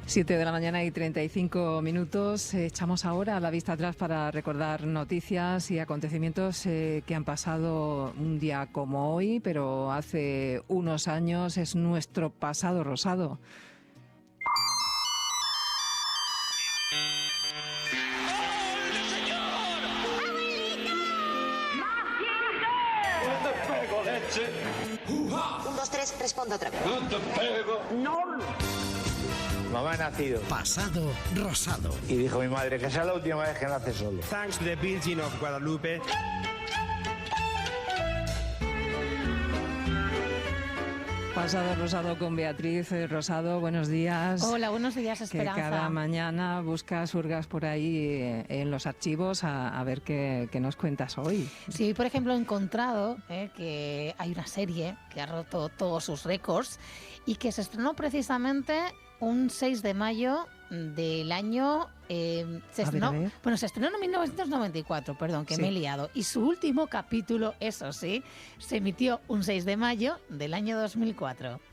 7 de la mañana y 35 minutos. Echamos ahora la vista atrás para recordar noticias y acontecimientos que han pasado un día como hoy, pero hace unos años. Es nuestro pasado rosado. No te pego, leche. 1, 2, 3, respondo otra vez. No te pego. No. Mamá ha nacido. Pasado rosado. Y dijo mi madre que sea la última vez que nace solo. Thanks to the Virgin of Guadalupe. Pasado rosado con Beatriz Rosado. Buenos días. Hola, buenos días, Esperanza. Que cada mañana buscas, hurgas por ahí en los archivos a ver qué nos cuentas hoy. Sí, por ejemplo, he encontrado que hay una serie que ha roto todos sus récords y que se estrenó precisamente un 6 de mayo del año... se estrenó en 1994, perdón, que sí. Me he liado. Y su último capítulo, eso sí, se emitió un 6 de mayo del año 2004.